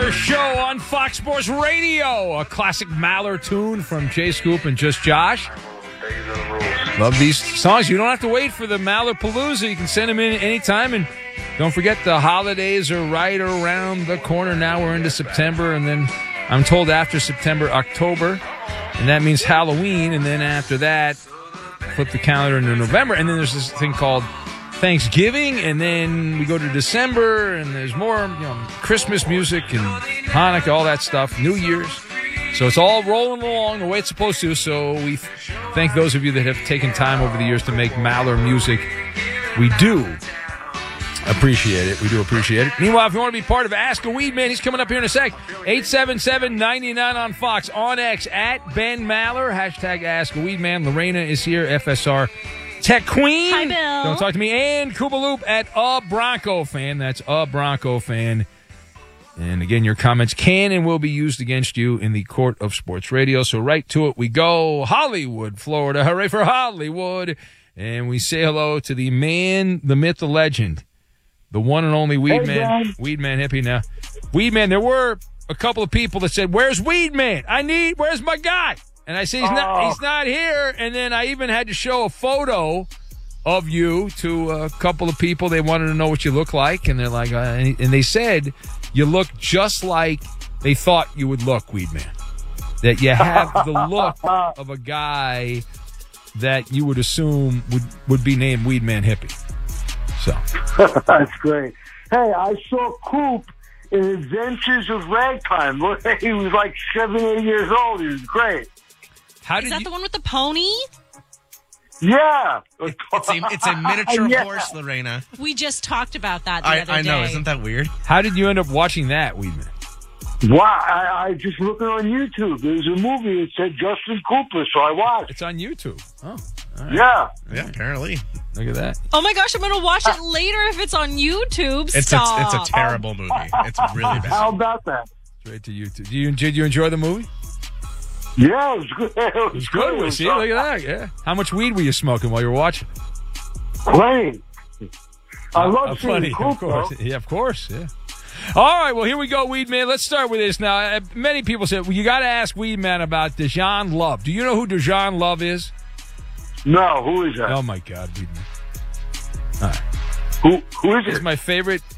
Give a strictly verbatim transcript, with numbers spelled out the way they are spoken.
Maller Show on Fox Sports Radio. A classic Maller tune from Jay Scoop and Just Josh. Love these songs. You don't have to wait for the Maller Palooza. You can send them in anytime. And don't forget, the holidays are right around the corner now. We're into September. And then I'm told after September, October. And that means Halloween. And then after that, flip the calendar into November. And then there's this thing called Thanksgiving, and then we go to December, and there's more, you know, Christmas music and Hanukkah, all that stuff, New Year's. So it's all rolling along the way it's supposed to. So we thank those of you that have taken time over the years to make Maller music. We do appreciate it. We do appreciate it. Meanwhile, if you want to be part of Ask a Weed Man, he's coming up here in a sec. eight seven seven, nine nine on Fox, on X, at Ben Maller, hashtag Ask a Weed Man. Lorena is here, F S R Tech Queen. Hi, Bill. Don't talk to me. And Koopa Loop at A Bronco Fan. That's A Bronco Fan. And again, your comments can and will be used against you in the court of sports radio. So right to it we go. Hollywood, Florida. Hooray for Hollywood. And we say hello to the man, the myth, the legend, the one and only Weed Hey, Man. man. Weed Man hippie now. Weed Man, there were a couple of people that said, where's Weed Man? I need, where's my guy? And I say, he's, oh. not, he's not here. And then I even had to show a photo of you to a couple of people. They wanted to know what you look like. And they're like, uh, and they said, you look just like they thought you would look, Weed Man. That you have the look of a guy that you would assume would, would be named Weed Man Hippie. So That's great. Hey, I saw Coop in Adventures of Ragtime. He was like seven, eight years old. He was great. How Is did that you, the one with the pony? Yeah. It's a, it's a miniature Yeah. horse, Lorena. We just talked about that the I, other I know, day. isn't that weird? how did you end up watching that, Weed Man? Wow. I, I just looking on YouTube. There was a movie that said Justin Cooper, so I watched. It's on YouTube. Oh, all right. Yeah. Yeah, apparently. Look at that. Oh my gosh, I'm going to watch it later if it's on YouTube. It's a, Stop. it's a terrible movie. It's really bad. How about that? Straight to YouTube. Did you, did you enjoy the movie? Yeah, it was good. It was, It was good. It was See, look at that. Yeah. How much weed were you smoking while you were watching? Plenty. I Uh, love seeing plenty, Coop, of course. though. Yeah, of course. Yeah. All right. Well, here we go, Weed Man. Let's start with this now. Uh, many people said, well, you got to ask Weed Man about Dejan Love. Do you know who Dejan Love is? No, who is that? Oh my God, Weed Man. All right. Who, who is He's it? my favorite